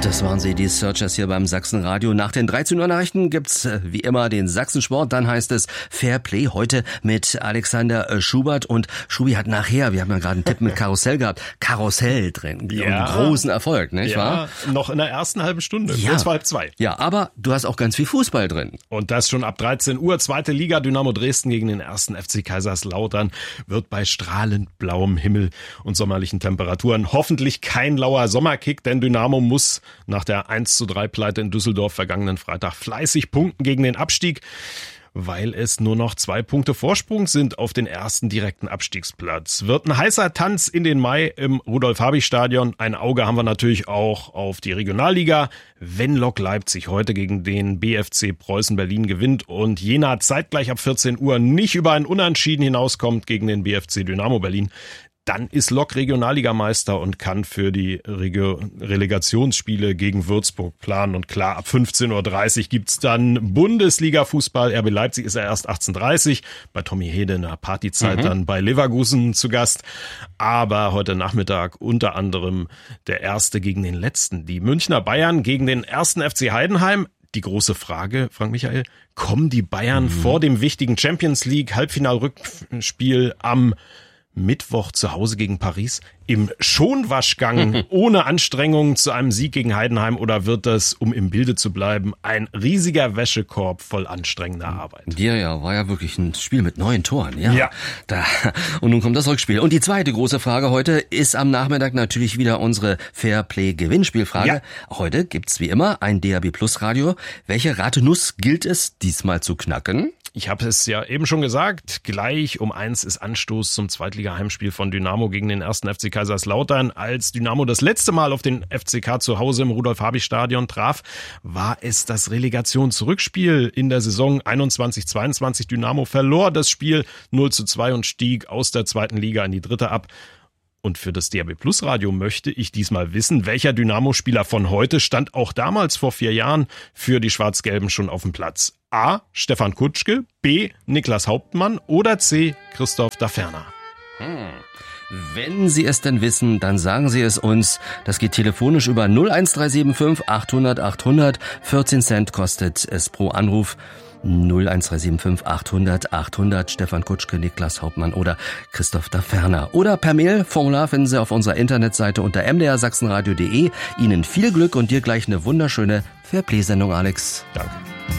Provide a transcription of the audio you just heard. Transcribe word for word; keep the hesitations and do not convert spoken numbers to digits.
Das waren sie, die Searchers hier beim Sachsenradio. Nach den dreizehn Uhr Nachrichten gibt's äh, wie immer den Sachsensport. Dann heißt es Fair Play heute mit Alexander äh, Schubert. Und Schubi hat nachher, wir haben ja gerade einen Tipp mit Karussell gehabt, Karussell drin. Ja. Und großen Erfolg, nicht ja, wahr? Noch in der ersten halben Stunde, Ja. kurz vor halb zwei. Ja, aber du hast auch ganz viel Fußball drin. Und das schon ab dreizehn Uhr. Zweite Liga, Dynamo Dresden gegen den ersten F C Kaiserslautern wird bei strahlend blauem Himmel und sommerlichen Temperaturen hoffentlich kein lauer Sommerkick, denn Dynamo muss nach der eins zu drei Pleite in Düsseldorf vergangenen Freitag fleißig punkten gegen den Abstieg, weil es nur noch zwei Punkte Vorsprung sind auf den ersten direkten Abstiegsplatz. Wird ein heißer Tanz in den Mai im Rudolf-Habich-Stadion. Ein Auge haben wir natürlich auch auf die Regionalliga. Wenn Lok Leipzig heute gegen den B F C Preußen Berlin gewinnt und Jena zeitgleich ab vierzehn Uhr nicht über ein Unentschieden hinauskommt gegen den B F C Dynamo Berlin, dann ist Lok Regionalligameister und kann für die Regio- Relegationsspiele gegen Würzburg planen. Und klar, ab fünfzehn Uhr dreißig gibt's dann Bundesliga-Fußball. R B Leipzig ist ja erst achtzehn Uhr dreißig, bei Tommy Hede in der Partyzeit mhm. dann bei Leverkusen zu Gast. Aber heute Nachmittag unter anderem der Erste gegen den Letzten. Die Münchner Bayern gegen den ersten F C Heidenheim. Die große Frage, Frank Michael, kommen die Bayern mhm. vor dem wichtigen Champions League Halbfinal-Rückspiel am Mittwoch zu Hause gegen Paris im Schonwaschgang ohne Anstrengungen zu einem Sieg gegen Heidenheim, oder wird das, um im Bilde zu bleiben, ein riesiger Wäschekorb voll anstrengender Arbeit? Ja, ja, war ja wirklich ein Spiel mit neun Toren. Ja. ja. Da. Und nun kommt das Rückspiel. Und die zweite große Frage heute ist am Nachmittag natürlich wieder unsere Fairplay-Gewinnspielfrage. Ja. Heute gibt's wie immer ein D A B Plus Radio. Welche Ratenuss gilt es diesmal zu knacken? Ich habe es ja eben schon gesagt, gleich um eins ist Anstoß zum Zweitliga-Heimspiel von Dynamo gegen den ersten F C Kaiserslautern. Als Dynamo das letzte Mal auf den F C K zu Hause im Rudolf-Habich-Stadion traf, war es das Relegationsrückspiel in der Saison einundzwanzig zweiundzwanzig. Dynamo verlor das Spiel null zu zwei und stieg aus der zweiten Liga in die dritte ab. Und für das D A B Plus Radio möchte ich diesmal wissen, welcher Dynamo-Spieler von heute stand auch damals vor vier Jahren für die Schwarz-Gelben schon auf dem Platz. A. Stefan Kutschke, B. Niklas Hauptmann oder C. Christoph Daferner. Hm. Wenn Sie es denn wissen, dann sagen Sie es uns. Das geht telefonisch über null eins drei sieben fünf achthundert achthundert. vierzehn Cent kostet es pro Anruf. null eins drei sieben fünf achthundert achthundert. Stefan Kutschke, Niklas Hauptmann oder Christoph Daferner. Oder per Mail. Formular finden Sie auf unserer Internetseite unter m d r sachsenradio punkt d e. Ihnen viel Glück und dir gleich eine wunderschöne Fairplay-Sendung, Alex. Danke.